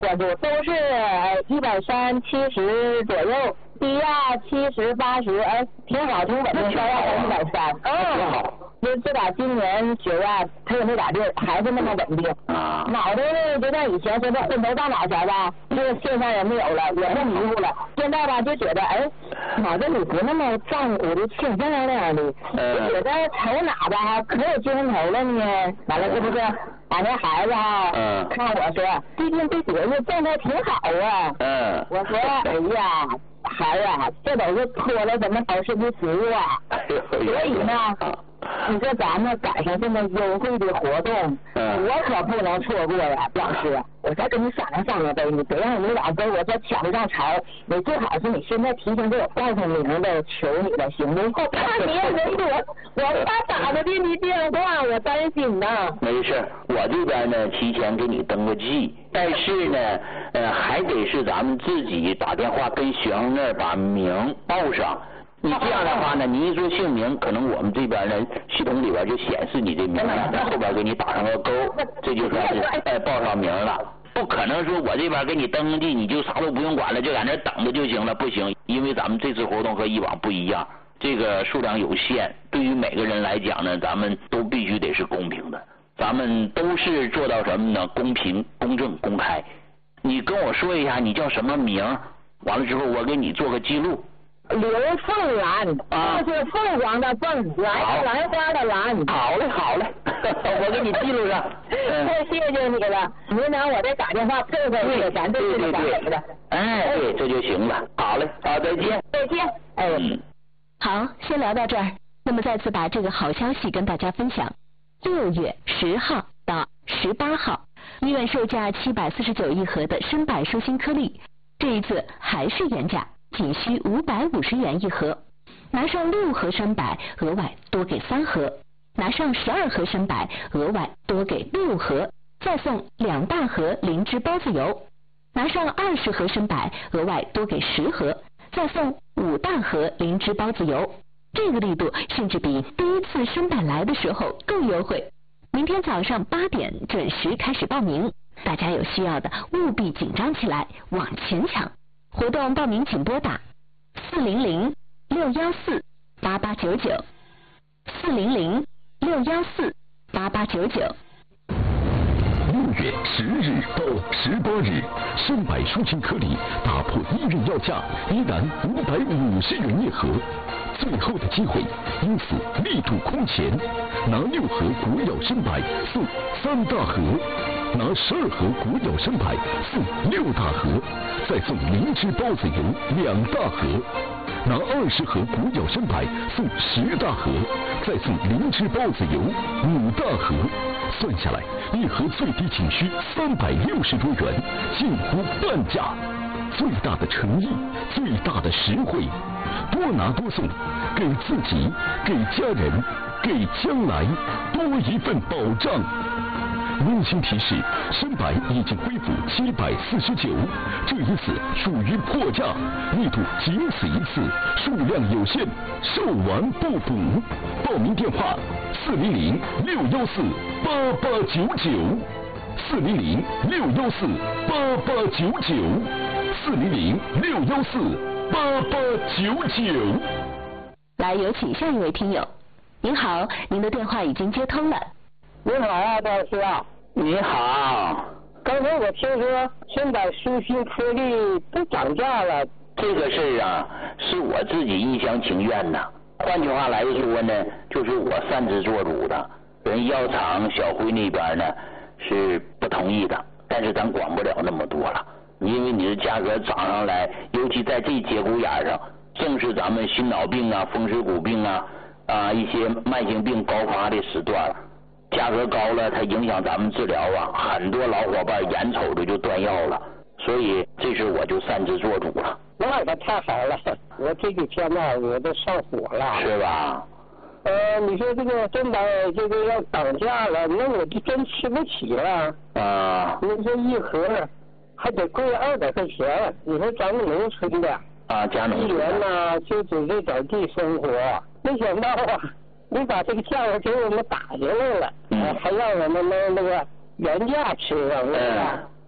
关注都是130、70左右，低压70、80，挺好，挺稳定，高压在130。挺好。自打今年9月，他也没咋地，还是那么稳定。脑袋呢，就像以前说的昏头大脑前吧，这个现象也没有了，也不迷糊了。现在吧，就觉得脑子里不那么胀鼓的、清亮亮的，就觉得头脑吧可有精神头了呢。完了，这不是俺那孩子看我说，最近这节日状态挺好啊。我说，哎呀，孩子，这都是托了咱们老师的福啊。所以呢。你说咱们赶上这么优惠的活动，我可不能错过呀，老师。我再跟你商量商量呗，你别让你老跟我这抢不上潮，你最好是你现在提前给我报上名的，求你了，行不？我怕你也人多，我怕打不进你电话，我担心呢。 没事，我这边呢提前给你登个记，但是呢，还得是咱们自己打电话跟学生那儿把名报上。你这样的话呢，你一说姓名，可能我们这边呢系统里边就显示你这名了，在后边给你打上个勾，这就算是报上名了。不可能说我这边给你登记，你就啥都不用管了，就在那等着就行了，不行，因为咱们这次活动和以往不一样，这个数量有限，对于每个人来讲呢，咱们都必须得是公平的，咱们都是做到什么呢？公平、公正、公开。你跟我说一下你叫什么名，完了之后我给你做个记录。 刘凤兰，这是凤凰的凤，兰花的兰。 好嘞，我给你记录上。 太谢谢你了，明天我再打电话配合你，咱这是咱给的。 对，这就行了。好嘞，好，再见。 再见。 好，先聊到这儿。那么再次把这个好消息跟大家分享：6月10号到18号，医院售价749一盒的深柏舒心颗粒，这一次还是原价。仅需550元一盒，拿上6盒深柏，额外多给3盒；拿上12盒深柏，额外多给6盒，再送2大盒灵芝孢子油；拿上20盒深柏，额外多给10盒，再送5大盒灵芝孢子油。这个力度甚至比第一次深柏来的时候更优惠。明天早上8点准时开始报名，大家有需要的务必紧张起来，往前抢。活动报名请拨打400-614-8899 400-614-8899。 6月10日到18日，深柏舒心颗粒打破医院要价，依然550元一盒。最后的机会，因此力度空前，拿6盒国药深柏送3大盒，拿12盒国药深柏送6大盒，再送灵芝孢子油2大盒，拿20盒国药深柏送10大盒，再送灵芝孢子油5大盒，算下来一盒最低仅需360多元，近乎半价。最大的诚意，最大的实惠，多拿多送，给自己，给家人，给将来多一份保障。温馨提示：深柏已经恢复749，这一次属于破价，力度仅此一次，数量有限，售完不补。报名电话：400-614-8899。400-614-8899。400-614-8899。 来，有请下一位听友。您好，您的电话已经接通了。 你好啊，赵师啊。 你好。 刚才我听说深柏舒心颗粒都涨价了。 这个事儿啊，是我自己一厢情愿的。换句话来说呢，就是我擅自做主的。人药厂小辉那边呢是不同意的，但是咱管不了那么多了。因为你的价格涨上来，尤其在这节骨眼上，正是咱们心脑病啊、风湿骨病啊一些慢性病高发的时段，价格高了，它影响咱们治疗啊，很多老伙伴眼瞅着就断药了，所以这事我就擅自做主了。 那可太好了，我这几天呢，我都上火了。 是吧？ 你说这个深柏这个要涨价了，那我就真吃不起了。你说一盒还得贵200块钱，你说咱们农村的家农一年呢就指这点地生活，没想到你把这个价格给我们打下来了，还让我们那个原价吃上了。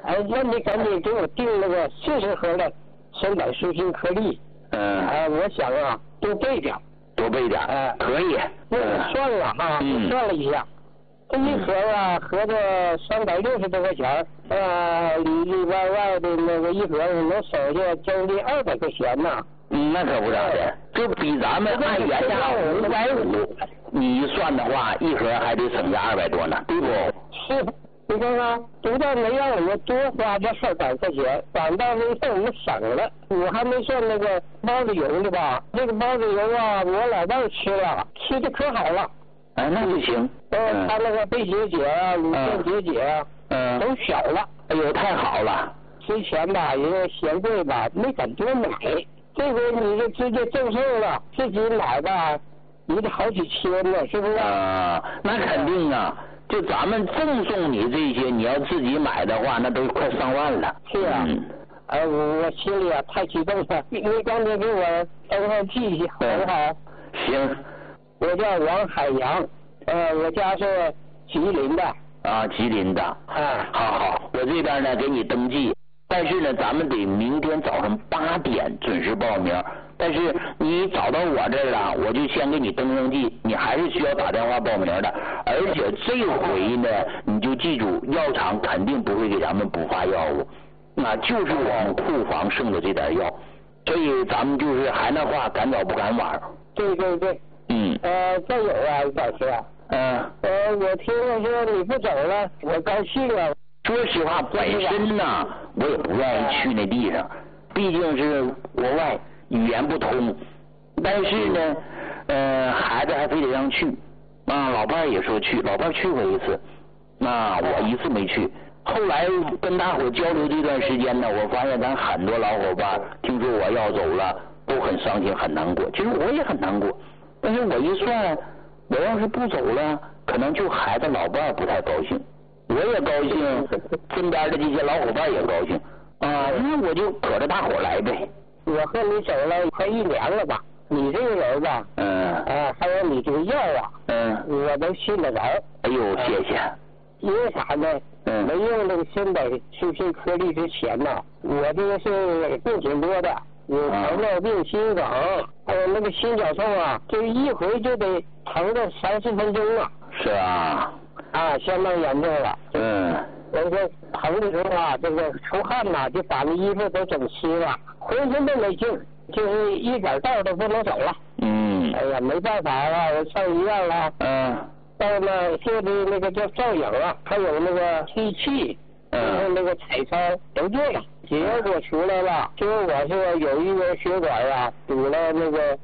那你赶紧给我订那个40盒的3百舒心颗粒。我想啊，多备点。 多备点。可以。 我算了啊，我算了一下，这一盒啊，合着360多块钱，里外的那个一盒能省下将近200块钱呢。 那可不咋的，这比咱们按原价550，你算的话，一盒还得省下200多呢，对不？ 是。你看看，不但没让我们多花这200块钱，反倒是让我们省了。我还没算那个包子油呢吧？这个包子油啊，我老伴吃了，吃的可好了。 那就行。 他那个贝血姐啊、乳腺结节啊，都小了。 哎呦，太好了！ 之前吧，人家嫌贵吧，没敢多买。这回你就直接赠送了，自己买吧，你得好几千呢，是不是？ 那肯定啊。就咱们赠送你这些，你要自己买的话，那都快上万了。 是啊。我心里啊太激动了，你刚才给我登上记一下，好不好？ 行。 我叫王海洋，我家是吉林的。 吉林的。好，我这边呢给你登记，但是呢咱们得明天早上8点准时报名。但是你找到我这儿了，我就先给你登上记，你还是需要打电话报名的。而且这回呢，你就记住，药厂肯定不会给咱们补发药物，就是我们库房剩的这点药。所以咱们就是还那话，赶早不赶晚。 对。再有啊，老师。我听了说你不走了，我高兴啊。 说实话，本身呢，我也不愿意去那地方，毕竟是国外。语言不通，但是呢，孩子还非得让去，老伴也说去，老伴去过一次，我一次没去。后来跟大伙交流这段时间呢，我发现咱很多老伙伴听说我要走了，都很伤心很难过。其实我也很难过，但是我一算，我要是不走了，可能就孩子老伴不太高兴，我也高兴，身边的这些老伙伴也高兴，那我就可着大伙来呗。 我和你走了快1年了吧？你这个人吧，还有你这个药啊，我都信得着。 哎呦，谢谢。 因为啥呢？没用这个3百舒心颗粒之前呢，我这个是病挺多的，有糖尿病、心梗，还有那个心绞痛啊，这一回就得疼个30分钟啊。 是啊。 相当严重了。我说疼的时候啊，这个出汗呐，就把那衣服都整湿了，浑身都没劲，就是一点道都不能走了。哎呀，没办法了，我上医院了。到那做的那个叫照影啊，还有那个机器，那个彩超都做了，结果出来了，说我是有一个血管啊堵了那个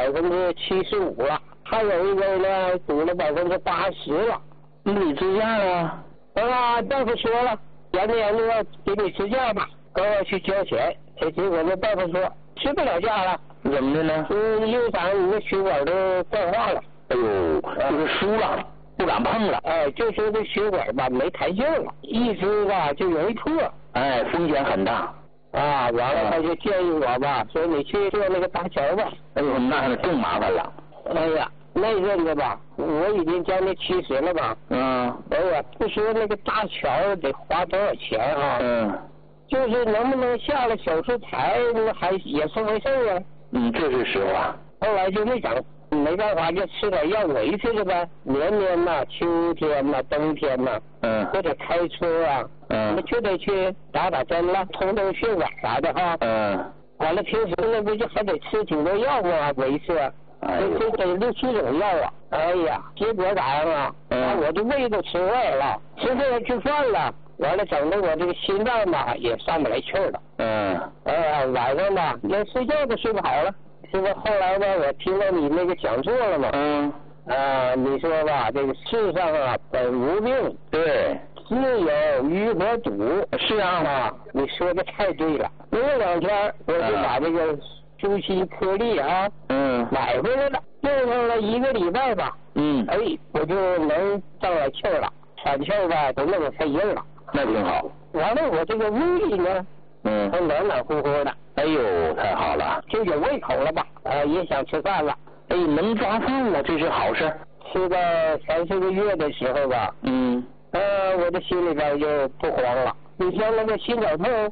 75%了，还有一个呢堵了80%了。 你支架了？ 大夫说了，研究给你支架吧，跟我去交钱。结果那大夫说支不了架了。 怎么的呢？ 因为啥？你那血管都钙化了。 哎呦，就是疏了，不敢碰了。 就说这血管吧没弹性了，一支吧就容易破。 风险很大。 完了他就建议我吧，说你去做那个搭桥吧。 哎呦，那更麻烦了。 哎呀，那阵子吧，我已经将近70了吧。哎呀，不说那个搭桥得花多少钱啊？就是能不能下了手术台，还也是回事啊。 这是实话。 后来就没整，没办法就吃点药维持着呗。年呐，秋天呐，冬天呐，或者开车啊，那就得去打针了，通血管啥的哈。完了平时那不就还得吃挺多药啊维持。就得6、7种药啊！哎呀，结果咋样啊？把我的胃都吃坏了，吃饭了，完了整的我这个心脏吧也上不来气儿了。晚上吧连睡觉都睡不好了。是不后来吧，我听到你那个讲座了嘛？你说吧，这个世上啊本无病， 对， 自有瘀和堵。 是啊， 你说的太对了。过2天我就把这个舒心颗粒啊，买回来了，用上了1个礼拜吧，我就能上来气儿了，喘气儿吧都那么费劲了。 那挺好。 完了，我这个胃呢，都暖乎乎的。 哎呦，太好了， 就有胃口了吧？也想吃饭了。 能抓饭了，这是好事。 吃到3、4个月的时候吧，我的心里边就不慌了。 就像那个心绞痛，